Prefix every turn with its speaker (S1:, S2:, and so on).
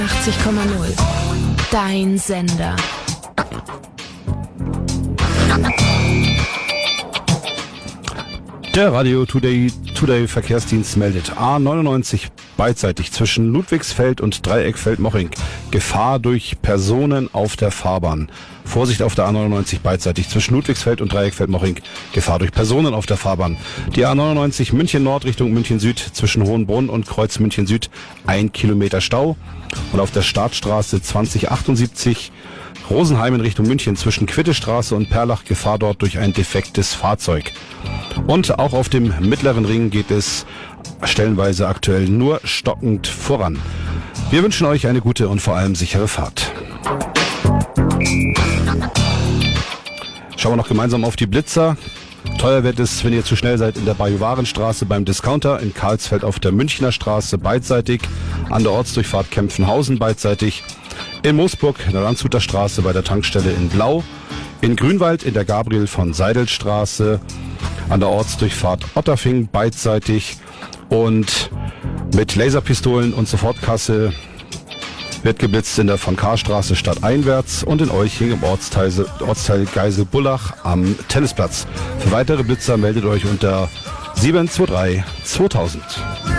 S1: 80,0. Dein Sender.
S2: Der Radio Today Verkehrsdienst meldet A99 beidseitig zwischen Ludwigsfeld und Dreieckfeld-Moching. Gefahr durch Personen auf der Fahrbahn. Vorsicht auf der A99 beidseitig zwischen Ludwigsfeld und Dreieckfeld-Moching. Gefahr durch Personen auf der Fahrbahn. Die A99 München Nord Richtung München Süd zwischen Hohenbrunn und Kreuz München Süd 1 Kilometer Stau. Und auf der Startstraße 2078 Rosenheim in Richtung München zwischen Quittestraße und Perlach Gefahr dort durch ein defektes Fahrzeug. Und auch auf dem Mittleren Ring geht es stellenweise aktuell nur stockend voran. Wir wünschen euch eine gute und vor allem sichere Fahrt. Schauen wir noch gemeinsam auf die Blitzer. Teuer wird es, wenn ihr zu schnell seid, in der Bajuwarenstraße beim Discounter, in Karlsfeld auf der Münchner Straße beidseitig, an der Ortsdurchfahrt Kempfenhausen beidseitig, in Moosburg in der Landshuter Straße bei der Tankstelle in Blau, in Grünwald in der Gabriel von Seidel Straße, an der Ortsdurchfahrt Otterfing beidseitig und mit Laserpistolen und Sofortkasse wird geblitzt in der von Karstraße stadteinwärts und in Euching im Ortsteil Geiselbullach am Tennisplatz. Für weitere Blitzer meldet euch unter 723 2000.